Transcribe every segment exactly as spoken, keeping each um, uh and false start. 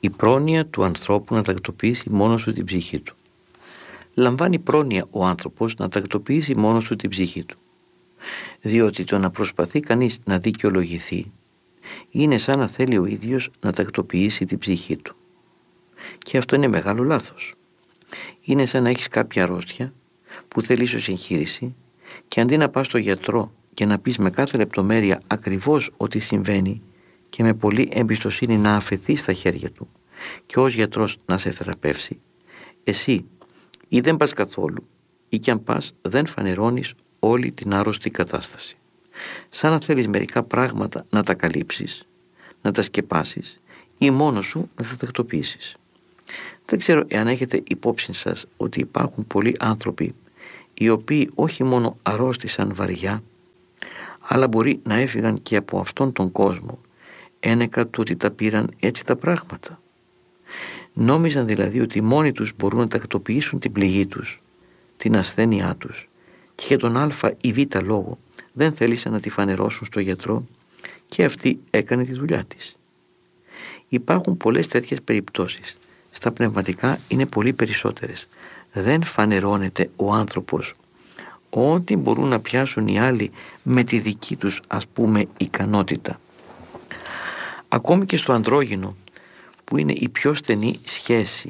Η πρόνοια του ανθρώπου να τακτοποιήσει μόνος του την ψυχή του. Λαμβάνει πρόνοια ο άνθρωπος να τακτοποιήσει μόνος του την ψυχή του. Διότι το να προσπαθεί κανείς να δικαιολογηθεί είναι σαν να θέλει ο ίδιος να τακτοποιήσει την ψυχή του. Και αυτό είναι μεγάλο λάθος. Είναι σαν να έχεις κάποια αρρώστια που θέλει ίσως εγχείρηση και αντί να πας στο γιατρό και να πεις με κάθε λεπτομέρεια ακριβώς ό,τι συμβαίνει και με πολλή εμπιστοσύνη να αφαιθείς στα χέρια του και ως γιατρός να σε θεραπεύσει, εσύ ή δεν πας καθόλου ή κι αν πας δεν φανερώνεις όλη την άρρωστη κατάσταση. Σαν να θέλεις μερικά πράγματα να τα καλύψεις, να τα σκεπάσεις ή μόνος σου να τα τακτοποιήσεις. Δεν ξέρω εάν έχετε υπόψη σας ότι υπάρχουν πολλοί άνθρωποι οι οποίοι όχι μόνο αρρώστησαν βαριά, αλλά μπορεί να έφυγαν και από αυτόν τον κόσμο ένεκα του ότι τα πήραν έτσι τα πράγματα. Νόμιζαν δηλαδή ότι μόνοι τους μπορούν να τακτοποιήσουν την πληγή τους, την ασθένειά τους και για τον α ή β λόγο δεν θέλησαν να τη φανερώσουν στο γιατρό και αυτή έκανε τη δουλειά της. Υπάρχουν πολλές τέτοιες περιπτώσεις. Στα πνευματικά είναι πολύ περισσότερες. Δεν φανερώνεται ο άνθρωπος ό,τι μπορούν να πιάσουν οι άλλοι με τη δική τους ας πούμε ικανότητα. Ακόμη και στο ανδρόγυνο που είναι η πιο στενή σχέση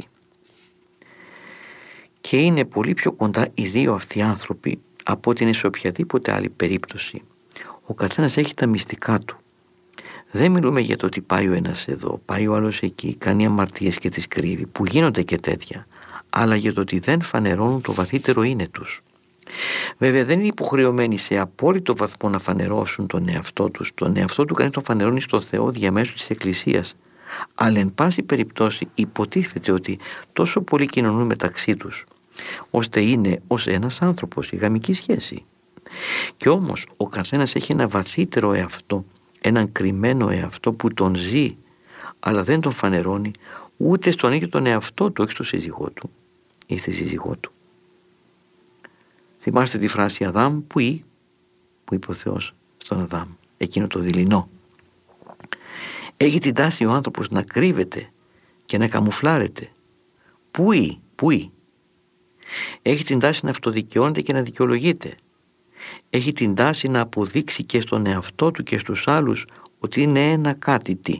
και είναι πολύ πιο κοντά οι δύο αυτοί άνθρωποι από ότι είναι σε οποιαδήποτε άλλη περίπτωση. Ο καθένας έχει τα μυστικά του. Δεν μιλούμε για το ότι πάει ο ένας εδώ, πάει ο άλλος εκεί, κάνει αμαρτίες και τις κρύβει, που γίνονται και τέτοια, αλλά για το ότι δεν φανερώνουν το βαθύτερο είναι τους. Βέβαια δεν είναι υποχρεωμένοι σε απόλυτο βαθμό να φανερώσουν τον εαυτό τους. Τον εαυτό του κανείς τον φανερώνει στο Θεό διαμέσου της Εκκλησίας. Αλλά εν πάση περιπτώσει υποτίθεται ότι τόσο πολύ κοινωνούν μεταξύ τους, ώστε είναι ως ένας άνθρωπος η γαμική σχέση. Και όμως ο καθένας έχει ένα βαθύτερο εαυτό, έναν κρυμμένο εαυτό που τον ζει, αλλά δεν τον φανερώνει ούτε στον ίδιο τον εαυτό του, όχι στο σύζυγό του ή στη σύζυγό του. Θυμάστε τη φράση Αδάμ που ή, που είπε ο Θεός στον Αδάμ, εκείνο το δειλινό. Έχει την τάση ο άνθρωπος να κρύβεται και να καμουφλάρεται. Πού ή, πού ή. Έχει την τάση να αυτοδικαιώνεται και να δικαιολογείται. Έχει την τάση να αποδείξει και στον εαυτό του και στους άλλους ότι είναι ένα κάτι τι.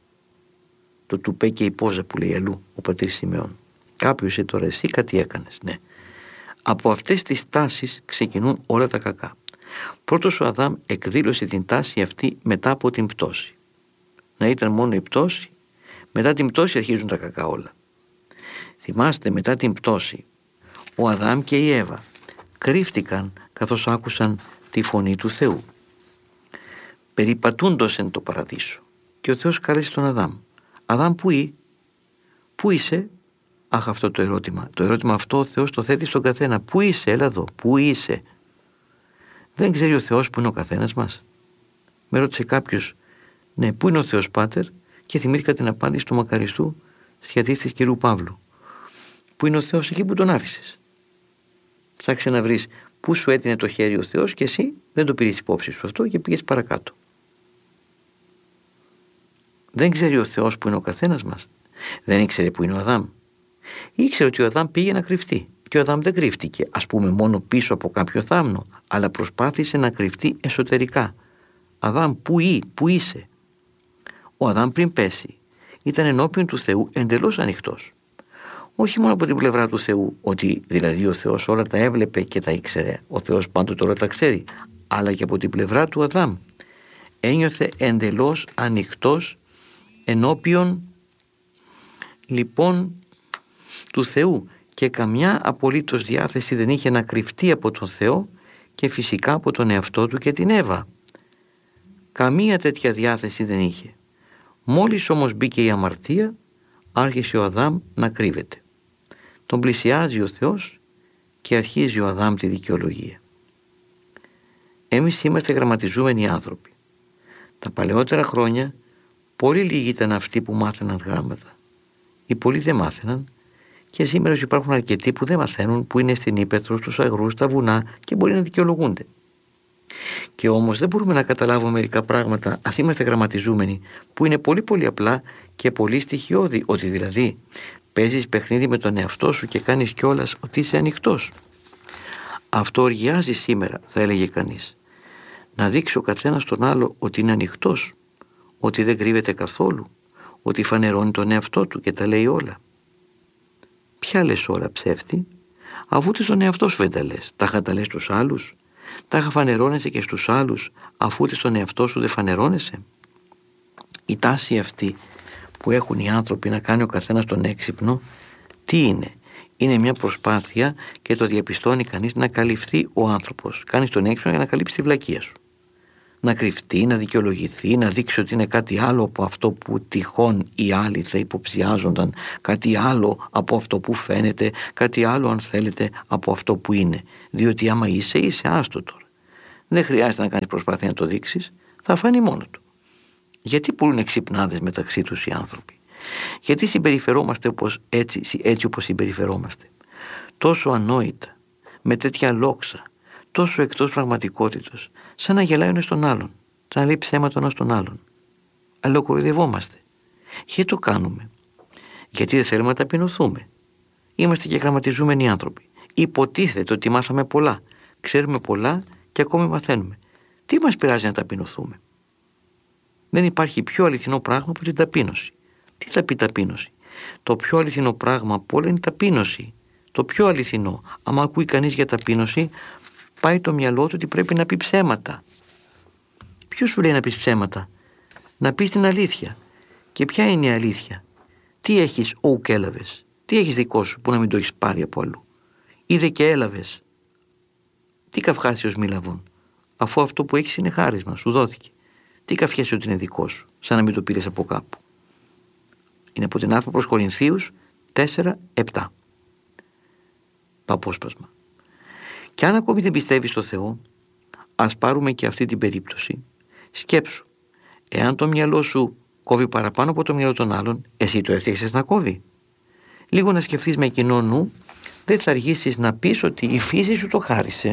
Το του πέ και η πόζα που λέει αλλού ο πατήρ Σιμεών. Κάποιος ή τώρα εσύ κάτι έκανες, ναι. Από αυτές τις τάσεις ξεκινούν όλα τα κακά. Πρώτος ο Αδάμ εκδήλωσε την τάση αυτή μετά από την πτώση. Να ήταν μόνο η πτώση, μετά την πτώση αρχίζουν τα κακά όλα. Θυμάστε, μετά την πτώση ο Αδάμ και η Εύα κρύφτηκαν καθώς άκουσαν τη φωνή του Θεού. Περιπατούντος εν το παραδείσο και ο Θεός κάλεσε τον Αδάμ. Αδάμ, πού ή, πού είσαι? Αχ, αυτό το ερώτημα. Το ερώτημα αυτό ο Θεός το θέτει στον καθένα. Πού είσαι, έλα εδώ, πού είσαι? Δεν ξέρει ο Θεός που είναι ο καθένας μας? Με ρώτησε κάποιος, ναι, πού είναι ο Θεός Πάτερ? Και θυμήθηκα την απάντηση του μακαριστού σχετίστης κ. Παύλου. Πού είναι ο Θεός? Εκεί που τον άφησες. Ψάξε να βρεις πού σου έτεινε το χέρι ο Θεός και εσύ δεν το πήρες υπόψη σου αυτό και πήγες παρακάτω. Δεν ξέρει ο Θεός που είναι ο καθένας μας? Δεν ήξερε που είναι ο Αδάμ? Ήξερε ότι ο Αδάμ πήγε να κρυφτεί και ο Αδάμ δεν κρύφτηκε ας πούμε μόνο πίσω από κάποιο θάμνο, αλλά προσπάθησε να κρυφτεί εσωτερικά. Αδάμ, πού ή, πού είσαι? Ο Αδάμ πριν πέσει ήταν ενώπιον του Θεού εντελώς ανοιχτός. Όχι μόνο από την πλευρά του Θεού, ότι δηλαδή ο Θεός όλα τα έβλεπε και τα ήξερε, ο Θεός πάντοτε όλα τα ξέρει, αλλά και από την πλευρά του Αδάμ. Ένιωθε εντελώς ανοιχτός ενώπιον λοιπόν του Θεού και καμιά απολύτως διάθεση δεν είχε να κρυφτεί από τον Θεό και φυσικά από τον εαυτό του και την Εύα. Καμία τέτοια διάθεση δεν είχε. Μόλις όμως μπήκε η αμαρτία, άρχισε ο Αδάμ να κρύβεται. Τον πλησιάζει ο Θεός και αρχίζει ο Αδάμ τη δικαιολογία. Εμείς είμαστε γραμματιζούμενοι άνθρωποι. Τα παλαιότερα χρόνια πολύ λίγοι ήταν αυτοί που μάθαιναν γράμματα. Οι πολλοί δεν μάθαιναν και σήμερα υπάρχουν αρκετοί που δεν μαθαίνουν, που είναι στην ύπαιθρο, στους αγρούς, στα βουνά και μπορεί να δικαιολογούνται. Και όμως δεν μπορούμε να καταλάβουμε μερικά πράγματα, ας είμαστε γραμματιζούμενοι, που είναι πολύ πολύ απλά και πολύ στοιχειώδη, ότι δηλαδή παίζεις παιχνίδι με τον εαυτό σου και κάνεις κιόλας ότι είσαι ανοιχτός. Αυτό οργιάζει σήμερα, θα έλεγε κανείς. Να δείξει ο καθένας τον άλλο ότι είναι ανοιχτός, ότι δεν κρύβεται καθόλου, ότι φανερώνει τον εαυτό του και τα λέει όλα. Ποια λες όλα, ψεύτη? Αφού ούτε στον εαυτό σου δεν τα λες, τα είχα τα λες στους άλλους, τα είχα φανερώνεσαι και στους άλλους, αφού ούτε στον εαυτό σου δεν φανερώνεσαι. Η τάση αυτή που έχουν οι άνθρωποι να κάνει ο καθένας τον έξυπνο, τι είναι? Είναι μια προσπάθεια, και το διαπιστώνει κανείς, να καλυφθεί ο άνθρωπος. Κάνεις τον έξυπνο για να καλύψει τη βλακεία σου. Να κρυφτεί, να δικαιολογηθεί, να δείξει ότι είναι κάτι άλλο από αυτό που τυχόν οι άλλοι θα υποψιάζονταν, κάτι άλλο από αυτό που φαίνεται, κάτι άλλο, αν θέλετε, από αυτό που είναι. Διότι άμα είσαι, είσαι, άστο τώρα. Δεν χρειάζεται να κάνεις προσπάθεια να το δείξεις, θα φανεί μόνο του. Γιατί πουλούν ξυπνάδες μεταξύ τους οι άνθρωποι? Γιατί συμπεριφερόμαστε όπως έτσι, έτσι όπως συμπεριφερόμαστε? Τόσο ανόητα, με τέτοια λόξα, τόσο εκτός πραγματικότητος, σαν να γελάει ο ένας τον άλλον, σαν να λέει ψέματα ο ένας τον άλλον. Αλλοκοϊδευόμαστε. Γιατί το κάνουμε? Γιατί δεν θέλουμε να ταπεινωθούμε. Είμαστε και γραμματιζούμενοι άνθρωποι. Υποτίθεται ότι μάθαμε πολλά, ξέρουμε πολλά και ακόμη μαθαίνουμε. Τι μας πειράζει να ταπεινωθούμε? Δεν υπάρχει πιο αληθινό πράγμα από την ταπείνωση. Τι θα πει ταπείνωση? Το πιο αληθινό πράγμα από όλα είναι η ταπείνωση. Το πιο αληθινό. Άμα ακούει κανείς για ταπείνωση, πάει το μυαλό του ότι πρέπει να πει ψέματα. Ποιος σου λέει να πεις ψέματα? Να πεις την αλήθεια. Και ποια είναι η αλήθεια? Τι έχεις ου και έλαβες? Τι έχεις δικό σου που να μην το έχεις πάρει από αλλού? Είδε και έλαβες. Τι καυχάσιος μη λαβών, αφού αυτό που έχεις είναι χάρισμα, σου δόθηκε. Τι καυχέσαι ότι είναι δικό σου, σαν να μην το πήρες από κάπου? Είναι από την Α προς Κορινθίους τέσσερα επτά. Το απόσπασμα. Και αν ακόμη δεν πιστεύεις στο Θεό, ας πάρουμε και αυτή την περίπτωση. Σκέψου, εάν το μυαλό σου κόβει παραπάνω από το μυαλό των άλλων, εσύ το έφτιαξες να κόβει? Λίγο να σκεφτείς με κοινό νου, δεν θα αργήσεις να πεις ότι η φύση σου το χάρισε.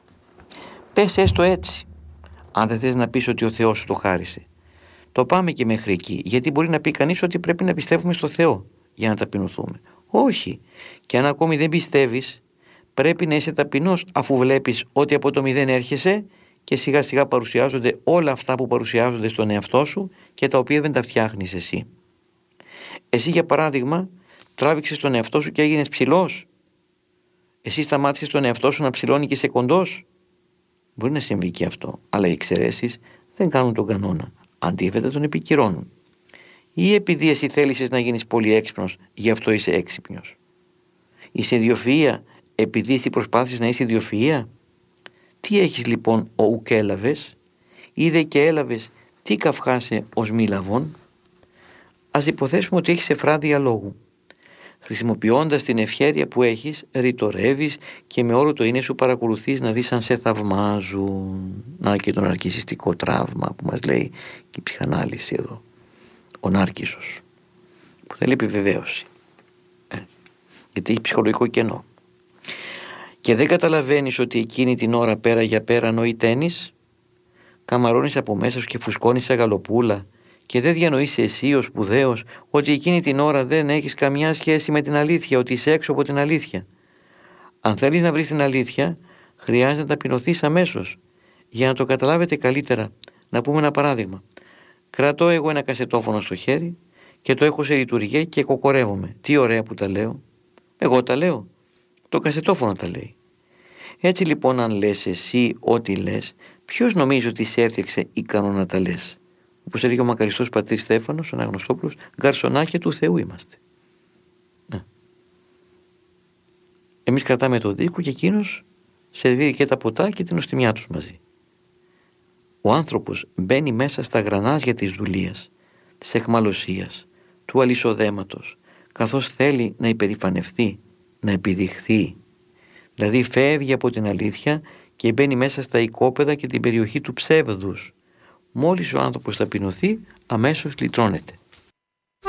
Πες έστω έτσι, αν δεν θες να πεις ότι ο Θεός σου το χάρισε. Το πάμε και μέχρι εκεί, γιατί μπορεί να πει κανείς ότι πρέπει να πιστεύουμε στο Θεό για να ταπεινωθούμε. Όχι. Και αν ακόμη δεν πιστεύεις, πρέπει να είσαι ταπεινός, αφού βλέπεις ότι από το μηδέν έρχεσαι και σιγά σιγά παρουσιάζονται όλα αυτά που παρουσιάζονται στον εαυτό σου και τα οποία δεν τα φτιάχνεις εσύ. Εσύ, για παράδειγμα, τράβηξες τον εαυτό σου και έγινες ψηλός. Εσύ σταμάτησες τον εαυτό σου να ψηλώνει και είσαι κοντός. Μπορεί να συμβεί και αυτό, αλλά οι εξαιρέσεις δεν κάνουν τον κανόνα. Αντίθετα, τον επικυρώνουν. Ή επειδή εσύ θέλησες να γίνεις πολύ έξυπνος, γι' αυτό είσαι έξυπνος. Είσαι ιδιοφυΐα, επειδή εσύ προσπάθησες να είσαι ιδιοφυΐα. Τι έχεις λοιπόν ο ουκ έλαβες? Είδε και έλαβες, τι καυχάσαι ως μη λαβών? Ας υποθέσουμε ότι έχεις εφράδια λόγου. Χρησιμοποιώντας την ευχέρεια που έχεις, ρητορεύεις και με όλο το είναι σου παρακολουθείς να δεις αν σε θαυμάζουν. Να, και το ναρκισσιστικό τραύμα που μας λέει και η ψυχανάλυση εδώ. Ο νάρκισσος, που θέλει επιβεβαίωση. Ε, γιατί έχει ψυχολογικό κενό. Και δεν καταλαβαίνεις ότι εκείνη την ώρα πέρα για πέρα νοηταίνεις, καμαρώνεις από μέσα σου και φουσκώνεις σαν γαλοπούλα, και δεν διανοείς εσύ ο σπουδαίος ότι εκείνη την ώρα δεν έχεις καμιά σχέση με την αλήθεια, ότι είσαι έξω από την αλήθεια. Αν θέλεις να βρεις την αλήθεια, χρειάζεται να ταπεινωθείς αμέσως. Για να το καταλάβετε καλύτερα, να πούμε ένα παράδειγμα. Κρατώ εγώ ένα κασετόφωνο στο χέρι και το έχω σε λειτουργία και κοκορεύομαι. Τι ωραία που τα λέω. Εγώ τα λέω. Το κασετόφωνο τα λέει. Έτσι λοιπόν, αν λες εσύ ό,τι λες, ποιος νομίζει ότι σε έφτιαξε ικανό να τα λες? Όπως έλεγε ο μακαριστός πατήρ Στέφανος, ο Αναγνωστόπουλος, γκαρσονάκια του Θεού είμαστε. Ναι. Εμείς κρατάμε το δίκο και εκείνος σερβίρει και τα ποτά και την οστιμιά τους μαζί. Ο άνθρωπος μπαίνει μέσα στα γρανάζια της δουλείας, της εχμαλωσίας, του αλυσοδέματος, καθώς θέλει να υπερηφανευτεί, να επιδειχθεί. Δηλαδή φεύγει από την αλήθεια και μπαίνει μέσα στα οικόπεδα και την περιοχή του ψεύδους. Μόλις ο άνθρωπος ταπεινωθεί, αμέσως λυτρώνεται.